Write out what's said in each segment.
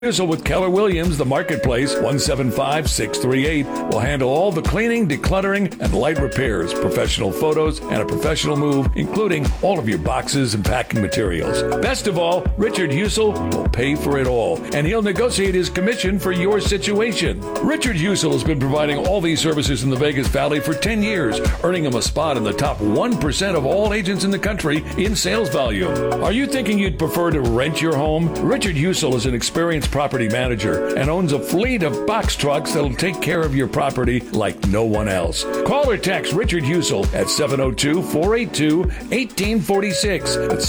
Husel with Keller Williams, the Marketplace, 175-638, will handle all the cleaning, decluttering, and light repairs, professional photos, and a professional move, including all of your boxes and packing materials. Best of all, Richard Husel will pay for it all, and he'll negotiate his commission for your situation. Richard Husel has been providing all these services in the Vegas Valley for 10 years, earning him a spot in the top 1% of all agents in the country in sales volume. Are you thinking you'd prefer to rent your home? Richard Husel is an experienced property manager and owns a fleet of box trucks that'll take care of your property like no one else. Call or text Richard Husel at 702-482-1846. That's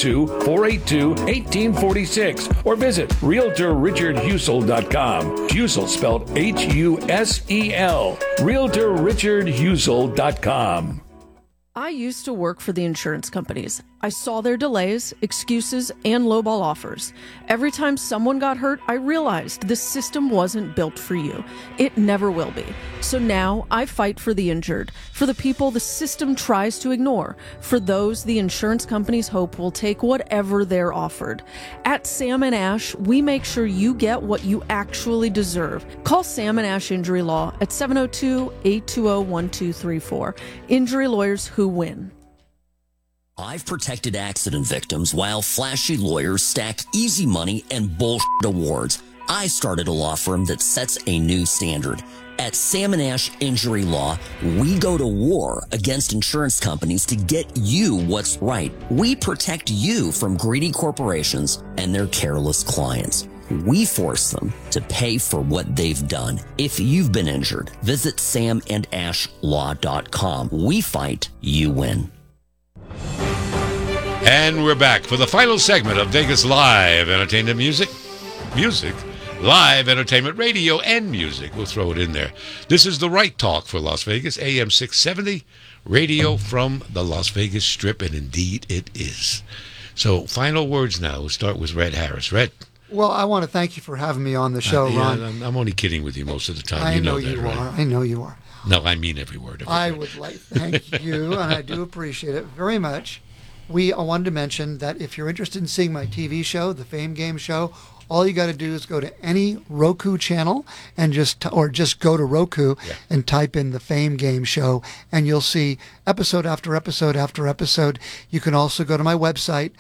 702-482-1846. Or visit RealtorRichardHusel.com. Husel spelled H-U-S-E-L. RealtorRichardHusel.com. I used to work for the insurance companies. I saw their delays, excuses, and lowball offers. Every time someone got hurt, I realized the system wasn't built for you. It never will be. So now I fight for the injured, for the people the system tries to ignore, for those the insurance companies hope will take whatever they're offered. At Sam & Ash, we make sure you get what you actually deserve. Call Sam & Ash Injury Law at 702-820-1234. Injury lawyers who win. I've protected accident victims while flashy lawyers stack easy money and bullshit awards. I started a law firm that sets a new standard. At Sam & Ash Injury Law, we go to war against insurance companies to get you what's right. We protect you from greedy corporations and their careless clients. We force them to pay for what they've done. If you've been injured, visit samandashlaw.com. We fight, you win. And we're back for the final segment of Vegas Live Entertainment Music, live entertainment radio and music. We'll throw it in there. This is the Right Talk for Las Vegas, AM 670, radio from the Las Vegas Strip, and indeed it is. So final words now. We'll start with Red Harris. Red. Well, I want to thank you for having me on the show, Ron. I'm only kidding with you most of the time. I know that, you right? are. I know you are. No, I mean every word. I would like to thank you, and I do appreciate it very much. I wanted to mention that if you're interested in seeing my TV show, The Fame Game Show, all you got to do is go to any Roku channel and just go to Roku and type in The Fame Game Show, and you'll see episode after episode after episode. You can also go to my website,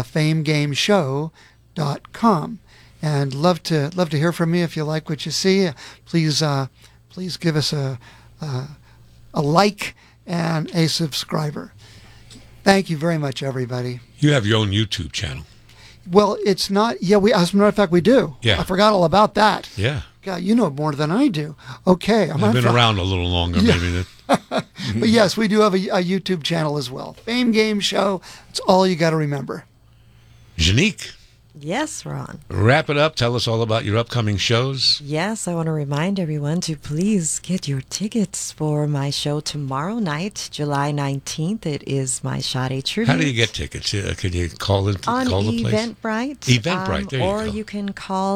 thefamegameshow.com, and love to hear from you if you like what you see. Please give us a like and a subscriber. Thank you very much, everybody. You have your own YouTube channel. Well, it's not. Yeah, as a matter of fact, we do. Yeah. I forgot all about that. Yeah. God, you know more than I do. Okay. I've been around a little longer, maybe. But yes, we do have a YouTube channel as well. Fame Game Show. That's all you got to remember. Janique. Yes, Ron. Wrap it up. Tell us all about your upcoming shows. Yes, I want to remind everyone to please get your tickets for my show tomorrow night, July 19th. It is my Sade tribute. How do you get tickets? Can you call the place? Eventbrite. Eventbrite, there you go. Or you can call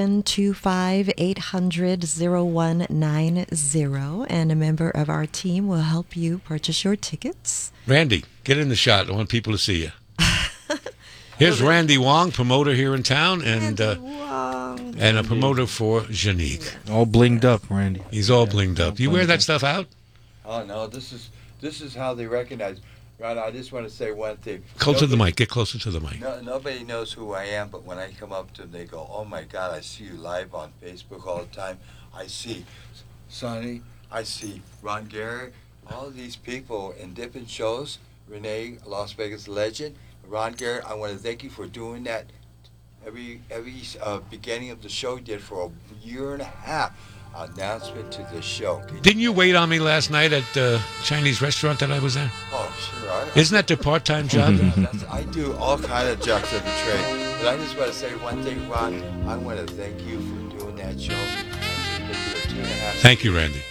725-800-0190, and a member of our team will help you purchase your tickets. Randy, get in the shot. I want people to see you. Here's Randy Wong, promoter here in town, and a promoter for Janique. All blinged up, Randy. He's all blinged up. You wear that stuff out? Oh no, this is how they recognize. Ron, I just want to say one thing. Close to the mic. Get closer to the mic. Nobody knows who I am, but when I come up to them, they go, "Oh my God, I see you live on Facebook all the time. I see Sonny, I see Ron Garrett, all of these people in different shows. Renee, Las Vegas legend." Ron Garrett, I want to thank you for doing that every beginning of the show you did for a year and a half. Announcement to the show. Didn't you wait on me last night at the Chinese restaurant that I was at? Oh, sure. Isn't that their part-time job? I do all kind of jobs of the trade. But I just want to say one thing, Ron. I want to thank you for doing that show. Thank you, Randy.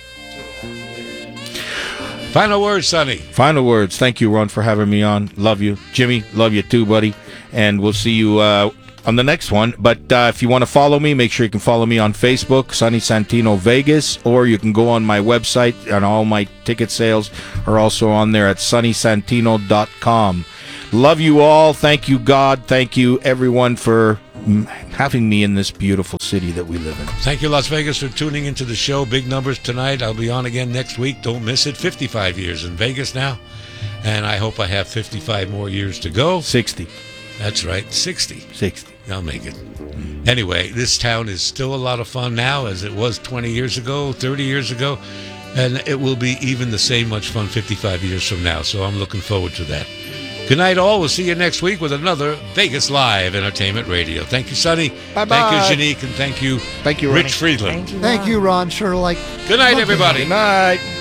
Final words, Sonny. Final words. Thank you, Ron, for having me on. Love you. Jimmy, love you too, buddy. And we'll see you on the next one. But if you want to follow me, make sure you can follow me on Facebook, Sonny Santino Vegas, or you can go on my website, and all my ticket sales are also on there at sonnysantino.com. Love you all. Thank you, God. Thank you, everyone, for having me in this beautiful city that we live in. Thank you, Las Vegas, for tuning into the show. Big numbers tonight. I'll be on again next week. Don't miss it. 55 years in Vegas now. And I hope I have 55 more years to go. 60. That's right, 60. 60. I'll make it. Anyway, this town is still a lot of fun now as it was 20 years ago, 30 years ago. And it will be even the same much fun 55 years from now. So I'm looking forward to that. Good night, all. We'll see you next week with another Vegas Live Entertainment Radio. Thank you, Sonny. Bye-bye. Thank you, Janique. And thank you, Thank you, Ronnie. Rich Friedland. Thank you, Ron. Sure like. Good night, everybody. Good night.